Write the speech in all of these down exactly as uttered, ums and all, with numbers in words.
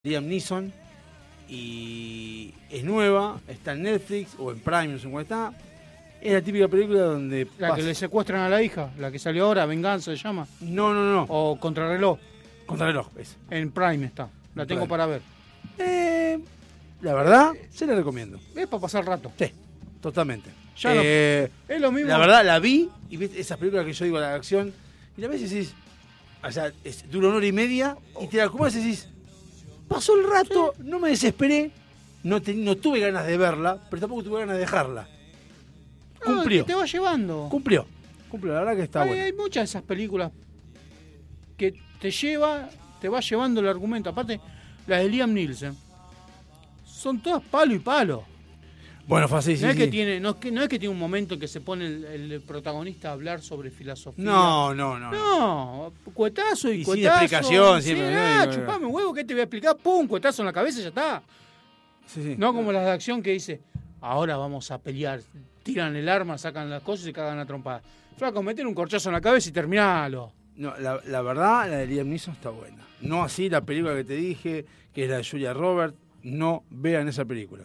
Liam Neeson y es nueva, está en Netflix o en Prime, no sé cómo está. Es la típica película donde La pasa... que le secuestran a la hija, la que salió ahora, Venganza se llama. No, no, no. O Contrarreloj. Contrarreloj, es. En Prime está. La En tengo Prime. para ver. Eh, la verdad, se la recomiendo. Es para pasar rato. Sí, totalmente. Ya no- Eh, Es lo mismo. La verdad, la vi y ves esas películas que yo digo, la acción, y la ves y decís, o sea, es, dura una hora y media y te la comes y decís, pasó el rato, no me desesperé, no, te- no tuve ganas de verla, pero tampoco tuve ganas de dejarla. No, Cumplió, que te va llevando. cumplió, cumplió, la verdad que está hay, bueno. hay muchas de esas películas que te lleva, te va llevando el argumento. Aparte, las de Liam Neeson son todas palo y palo. Bueno, fue así, sí, no, es sí. que tiene, no, es que, no es que tiene un momento en que se pone el, el protagonista a hablar sobre filosofía. No, no, no. no. No, cuetazo y, Y sin cuetazo. explicación, Sí, siempre, ah, no, no, no. chupame un huevo, ¿qué te voy a explicar? Pum, cuetazo en la cabeza y ya está. Sí, sí. No como las de acción que dice, ahora vamos a pelear. Tiran el arma, sacan las cosas y se cagan a trompadas. Flaco, meten un corchazo en la cabeza y terminalo. No, la, la verdad, la de Liam Neeson está buena. No así la película que te dije, que es la de Julia Roberts. No vean esa película.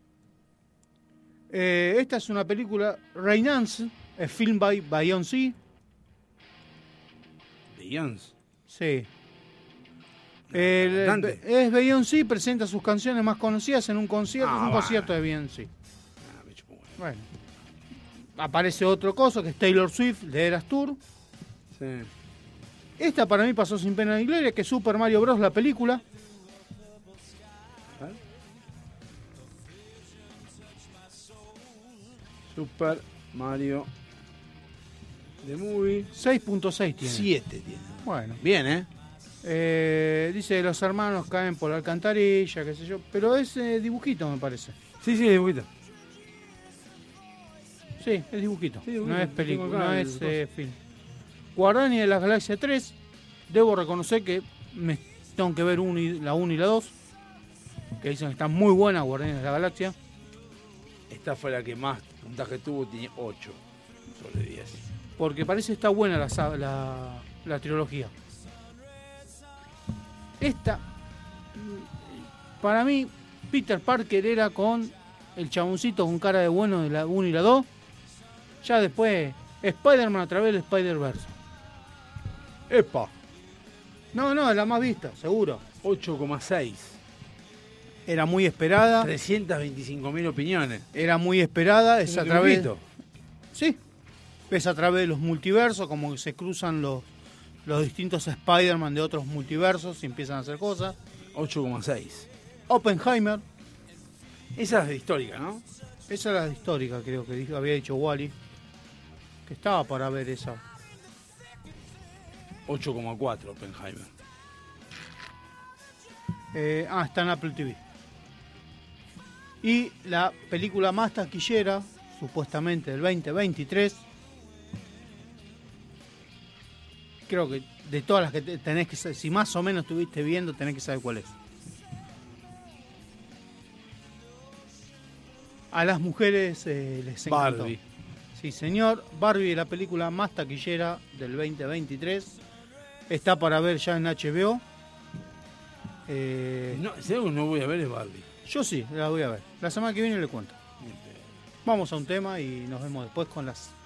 Eh, esta es una película, Reynance, es film by Beyoncé. Beyoncé. Sí. El- cantante. es Beyoncé, presenta sus canciones más conocidas en un concierto, Ah, es un bueno. concierto de Beyoncé. Ah, me chupo un huevo. Bueno. Aparece otro coso que es Taylor Swift de Eras Tour. Sí. Esta para mí pasó sin pena ni gloria, que es Super Mario Bros. La película. Super Mario The Movie. seis punto seis tiene. siete tiene. Bueno. Bien, ¿eh? Eh, dice que los hermanos caen por la alcantarilla, qué sé yo. Pero es eh, dibujito, me parece. Sí, sí, dibujito. Sí, es dibujito. Sí, dibujito. No es Tengo película, acá no el es coso. eh, film. Guardianes de la Galaxia tres. Debo reconocer que me tengo que ver uno y- la uno y la dos. Que dicen que están muy buenas Guardianes de la Galaxia. Esta fue la que más puntaje tuvo, tiene ocho sobre diez. Porque parece que está buena la, sa- la, la trilogía. Esta, mm, para mí, Peter Parker era con el chaboncito con cara de bueno de la uno y la dos. Ya después, Spider-Man a través del Spider-Verse. ¡Epa! No, no, es la más vista, seguro. ocho coma seis. Era muy esperada. trescientas veinticinco mil opiniones. Era muy esperada. Es Es a un través. dibujito. Sí. Es a través de los multiversos, como que se cruzan los, los distintos Spider-Man de otros multiversos y empiezan a hacer cosas. ocho coma seis. Oppenheimer. Esa es de histórica, ¿no? Esa era la histórica, creo que dijo- había dicho Wally. Que estaba para ver esa. ocho coma cuatro Oppenheimer. Eh, ah, está en Apple T V. Y la película más taquillera, supuestamente del veinte veintitrés. Creo que de todas las que te- tenés que saber, si más o menos estuviste viendo, tenés que saber cuál es. A las mujeres eh, les encantó. Barbie. Sí, señor. Barbie, la película más taquillera del veinte veintitrés. Está para ver ya en H B O. Eh, No, si algo no voy a ver es Barbie. yo sí, la voy a ver. La semana que viene le cuento. Vamos a un tema y nos vemos después con las